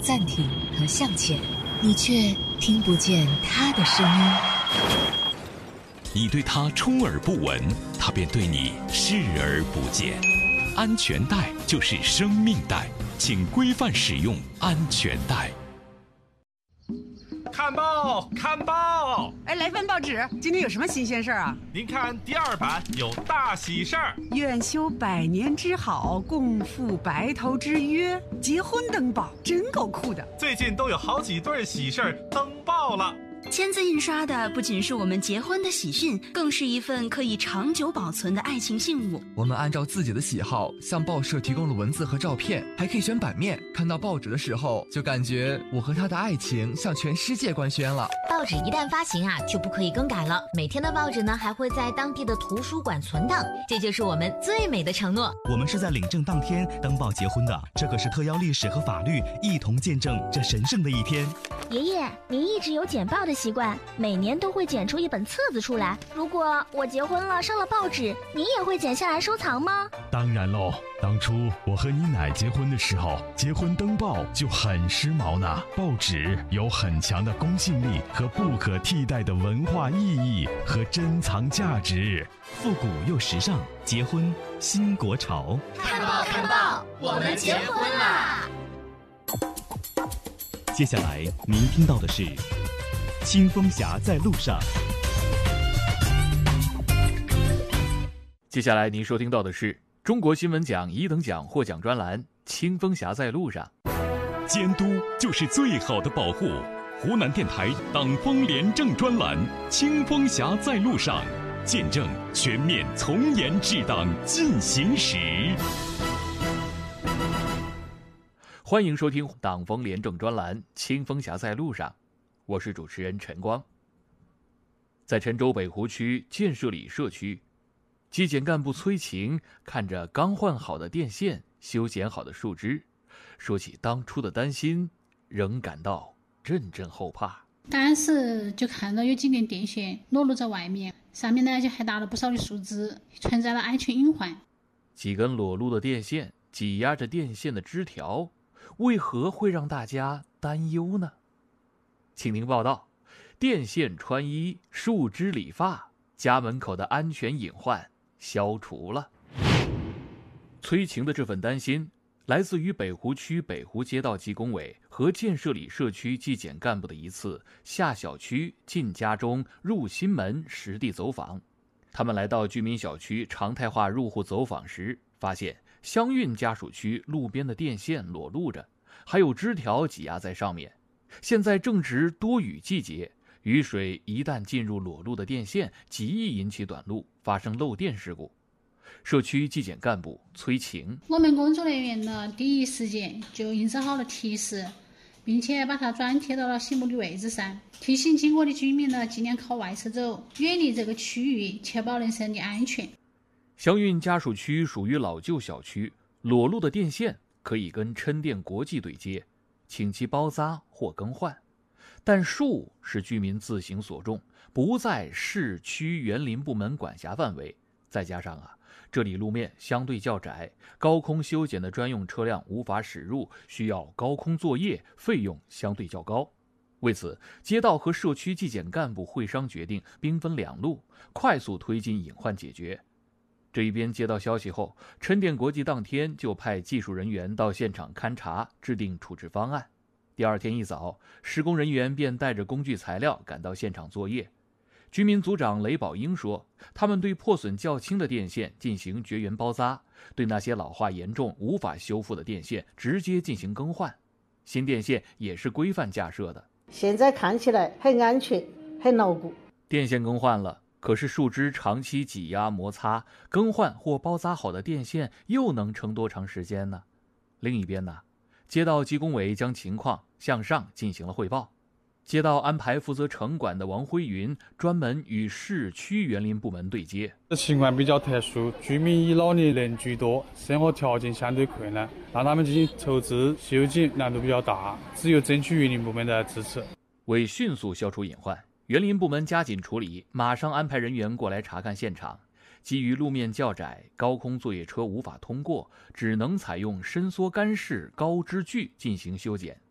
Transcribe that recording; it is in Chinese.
暂停和向前，你却听不见他的声音。 你对他充耳不闻，他便对你视而不见。安全带就是生命带，请规范使用安全带。 看报，看报！ 哎，来份报纸，今天有什么新鲜事儿啊？ 您看第2版有大喜事儿， 愿修百年之好，共赴白头之约，结婚登报，真够酷的。 最近都有好几对喜事儿登报了。 签字印刷的不仅是我们结婚的喜讯，更是一份可以长久保存的爱情信物。 我们按照自己的喜好向报社提供了文字和照片，还可以选版面。看到报纸的时候，就感觉我和他的爱情向全世界官宣了。 报纸一旦发行啊，就不可以更改了。每天的报纸呢，还会在当地的图书馆存档，这就是我们最美的承诺。 我们是在领证当天登报结婚的，这可是特邀历史和法律一同见证这神圣的一天。 爷爷，您一直有剪报的习惯，每年都会剪出一本册子出来。如果我结婚了上了报纸，您也会剪下来收藏吗？ 当然喽，当初我和你奶结婚的时候，结婚登报就很时髦呢。报纸有很强的公信力和不可替代的文化意义和珍藏价值， 复古又时尚，结婚新国潮。 看报看报，我们结婚啦！ 接下来您听到的是清风侠在路上。 接下来您收听到的是中国新闻奖1等奖获奖专栏《清风侠在路上》。 监督就是最好的保护。湖南电台党风廉政专栏《清风侠在路上》，见证全面从严治党进行时。 欢迎收听党风廉政专栏《清风侠在路上》，我是主持人陈光。在郴州北湖区建设里社区，纪检干部崔晴看着刚换好的电线、修剪好的树枝，说起当初的担心，仍感到阵阵后怕。 当时就看到有几根电线裸露在外面，上面呢就还打了不少的树枝，存在了安全隐患。 几根裸露的电线挤压着电线的枝条，为何会让大家担忧呢？请听报道：电线穿衣，树枝理发，家门口的安全隐患消除了。崔晴的这份担心来自于北湖区北湖街道纪工委和建设里社区纪检干部的一次下小区进家中入新门实地走访。他们来到居民小区常态化入户走访时，发现湘运家属区路边的电线裸露着，还有枝条挤压在上面。现在正值多雨季节，雨水一旦进入裸露的电线，极易引起短路，发生漏电事故。社区纪检干部崔晴： 我们工作人员呢，第一时间就印刷好了提示，并且把它转贴到了醒目的位置上，提醒经过的居民呢，尽量靠外侧走，远离这个区域，确保人身的安全。 湘运家属区属于老旧小区，裸露的电线可以跟郴电国际对接，请其包扎或更换。但树是居民自行所种，不在市区园林部门管辖范围。再加上这里路面相对较窄，高空修剪的专用车辆无法驶入，需要高空作业，费用相对较高。为此，街道和社区纪检干部会商决定兵分两路，快速推进隐患解决。这一边接到消息后，郴电国际当天就派技术人员到现场勘查，制定处置方案。第二天一早，施工人员便带着工具材料赶到现场作业。居民组长雷宝英说，他们对破损较轻的电线进行绝缘包扎，对那些老化严重无法修复的电线直接进行更换。新电线也是规范架设的， 现在看起来很安全，很牢固。 电线更换了，可是树枝长期挤压摩擦，更换或包扎好的电线又能撑多长时间呢？另一边街道纪工委将情况向上进行了汇报。街道安排负责城管的王辉云专门与市区园林部门对接。 这情况比较特殊，居民以老年人居多，生活条件相对困难，让他们进行筹资修剪难度比较大，只有争取园林部门的支持。 为迅速消除隐患，园林部门加紧处理，马上安排人员过来查看现场。基于路面较窄，高空作业车无法通过，只能采用伸缩干式高支锯进行修剪。